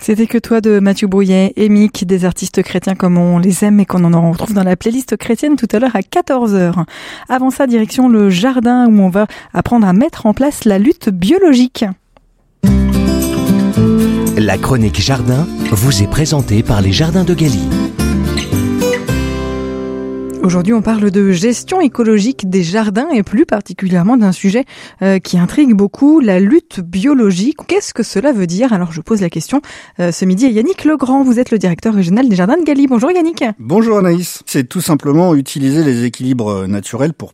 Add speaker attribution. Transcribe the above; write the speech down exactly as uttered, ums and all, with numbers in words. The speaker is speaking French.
Speaker 1: C'était Que toi de Mathieu Brouillet et Mick, des artistes chrétiens comme on les aime et qu'on en retrouve dans la playlist chrétienne tout à l'heure à quatorze heures. Avant ça, direction le jardin où on va apprendre à mettre en place la lutte biologique.
Speaker 2: La chronique jardin vous est présentée par les Jardins de Galie.
Speaker 1: Aujourd'hui, on parle de gestion écologique des jardins et plus particulièrement d'un sujet euh, qui intrigue beaucoup, la lutte biologique. Qu'est-ce que cela veut dire? Alors, je pose la question euh, ce midi à Yannick Legrand. Vous êtes le directeur régional des Jardins de Galie. Bonjour Yannick.
Speaker 3: Bonjour Anaïs. C'est tout simplement utiliser les équilibres naturels pour